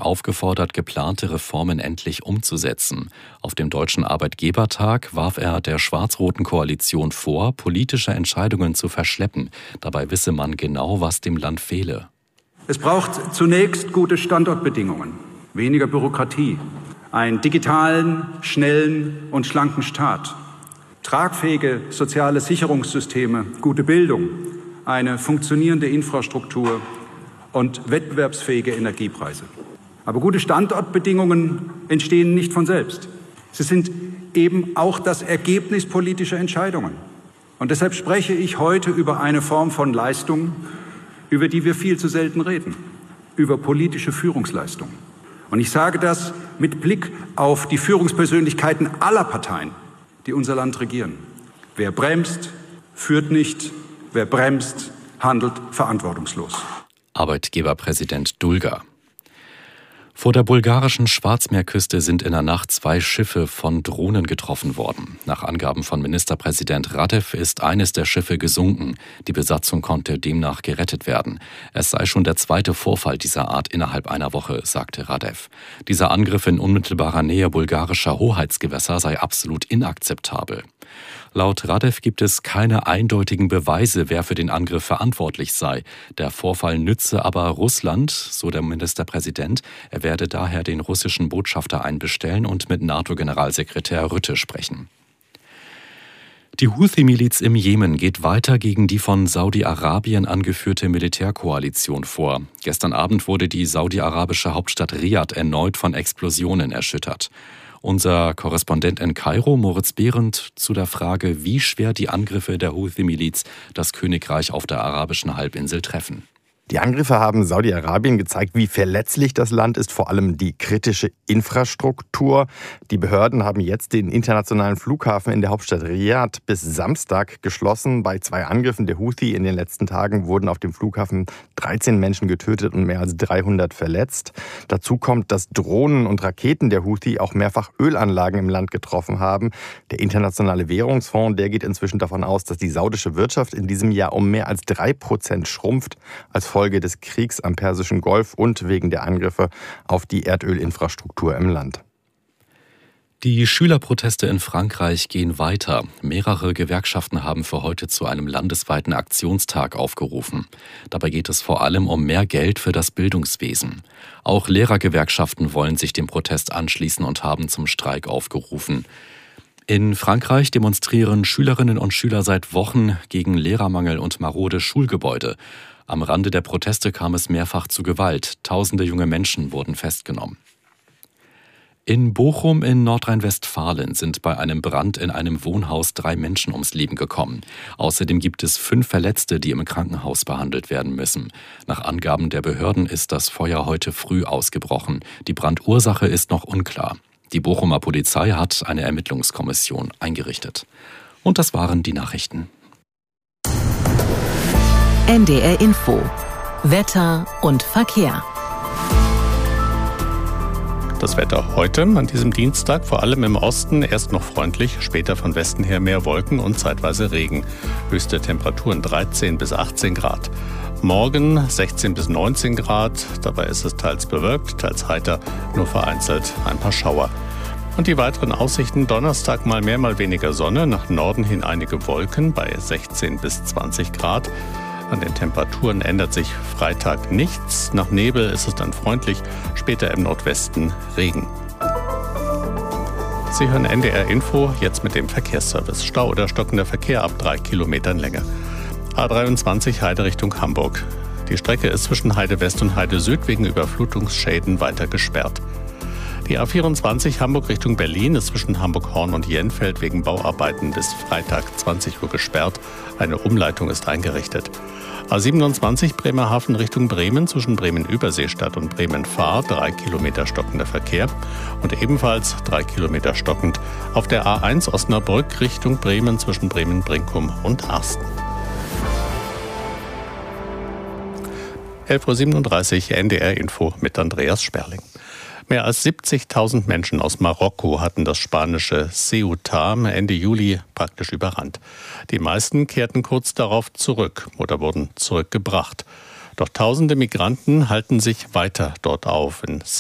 aufgefordert, geplante Reformen endlich umzusetzen. Auf dem Deutschen Arbeitgebertag warf er der schwarz-roten Koalition vor, politische Entscheidungen zu verschleppen. Dabei wisse man genau, was dem Land fehle. Es braucht zunächst gute Standortbedingungen, weniger Bürokratie, einen digitalen, schnellen und schlanken Staat, tragfähige soziale Sicherungssysteme, gute Bildung, eine funktionierende Infrastruktur und wettbewerbsfähige Energiepreise. Aber gute Standortbedingungen entstehen nicht von selbst. Sie sind eben auch das Ergebnis politischer Entscheidungen. Und deshalb spreche ich heute über eine Form von Leistung, über die wir viel zu selten reden, über politische Führungsleistung. Und ich sage das mit Blick auf die Führungspersönlichkeiten aller Parteien, die unser Land regieren. Wer bremst, führt nicht. Wer bremst, handelt verantwortungslos. Arbeitgeberpräsident Dulger. Vor der bulgarischen Schwarzmeerküste sind in der Nacht 2 Schiffe von Drohnen getroffen worden. Nach Angaben von Ministerpräsident Radev ist eines der Schiffe gesunken. Die Besatzung konnte demnach gerettet werden. Es sei schon der zweite Vorfall dieser Art innerhalb einer Woche, sagte Radev. Dieser Angriff in unmittelbarer Nähe bulgarischer Hoheitsgewässer sei absolut inakzeptabel. Laut Radev gibt es keine eindeutigen Beweise, wer für den Angriff verantwortlich sei. Der Vorfall nütze aber Russland, so der Ministerpräsident. Er werde daher den russischen Botschafter einbestellen und mit NATO-Generalsekretär Rutte sprechen. Die Houthi-Miliz im Jemen geht weiter gegen die von Saudi-Arabien angeführte Militärkoalition vor. Gestern Abend wurde die saudi-arabische Hauptstadt Riad erneut von Explosionen erschüttert. Unser Korrespondent in Kairo, Moritz Behrendt, zu der Frage, wie schwer die Angriffe der Houthi-Miliz das Königreich auf der arabischen Halbinsel treffen. Die Angriffe haben Saudi-Arabien gezeigt, wie verletzlich das Land ist, vor allem die kritische Infrastruktur. Die Behörden haben jetzt den internationalen Flughafen in der Hauptstadt Riad bis Samstag geschlossen. Bei 2 Angriffen der Houthi in den letzten Tagen wurden auf dem Flughafen 13 Menschen getötet und mehr als 300 verletzt. Dazu kommt, dass Drohnen und Raketen der Houthi auch mehrfach Ölanlagen im Land getroffen haben. Der Internationale Währungsfonds, der geht inzwischen davon aus, dass die saudische Wirtschaft in diesem Jahr um mehr als 3% schrumpft, als Folge des Kriegs am Persischen Golf und wegen der Angriffe auf die Erdölinfrastruktur im Land. Die Schülerproteste in Frankreich gehen weiter. Mehrere Gewerkschaften haben für heute zu einem landesweiten Aktionstag aufgerufen. Dabei geht es vor allem um mehr Geld für das Bildungswesen. Auch Lehrergewerkschaften wollen sich dem Protest anschließen und haben zum Streik aufgerufen. In Frankreich demonstrieren Schülerinnen und Schüler seit Wochen gegen Lehrermangel und marode Schulgebäude. Am Rande der Proteste kam es mehrfach zu Gewalt. Tausende junge Menschen wurden festgenommen. In Bochum in Nordrhein-Westfalen sind bei einem Brand in einem Wohnhaus 3 Menschen ums Leben gekommen. Außerdem gibt es 5 Verletzte, die im Krankenhaus behandelt werden müssen. Nach Angaben der Behörden ist das Feuer heute früh ausgebrochen. Die Brandursache ist noch unklar. Die Bochumer Polizei hat eine Ermittlungskommission eingerichtet. Und das waren die Nachrichten. NDR Info. Wetter und Verkehr. Das Wetter heute an diesem Dienstag, vor allem im Osten, erst noch freundlich, später von Westen her mehr Wolken und zeitweise Regen. Höchste Temperaturen 13 bis 18 Grad. Morgen 16 bis 19 Grad, dabei ist es teils bewölkt, teils heiter, nur vereinzelt ein paar Schauer. Und die weiteren Aussichten: Donnerstag mal mehr, mal weniger Sonne, nach Norden hin einige Wolken bei 16 bis 20 Grad. An den Temperaturen ändert sich Freitag nichts. Nach Nebel ist es dann freundlich, später im Nordwesten Regen. Sie hören NDR Info, jetzt mit dem Verkehrsservice. Stau oder stockender Verkehr ab 3 Kilometern Länge. A23 Heide Richtung Hamburg. Die Strecke ist zwischen Heide West und Heide Süd wegen Überflutungsschäden weiter gesperrt. Die A24 Hamburg Richtung Berlin ist zwischen Hamburg-Horn und Jenfeld wegen Bauarbeiten bis Freitag 20 Uhr gesperrt. Eine Umleitung ist eingerichtet. A27 Bremerhaven Richtung Bremen zwischen Bremen-Überseestadt und Bremen-Fahr 3 Kilometer stockender Verkehr. Und ebenfalls 3 Kilometer stockend auf der A1 Osnabrück Richtung Bremen zwischen Bremen-Brinkum und Arsten. 11.37 Uhr NDR Info mit Andreas Sperling. Mehr als 70.000 Menschen aus Marokko hatten das spanische Ceuta Ende Juli praktisch überrannt. Die meisten kehrten kurz darauf zurück oder wurden zurückgebracht. Doch tausende Migranten halten sich weiter dort auf. In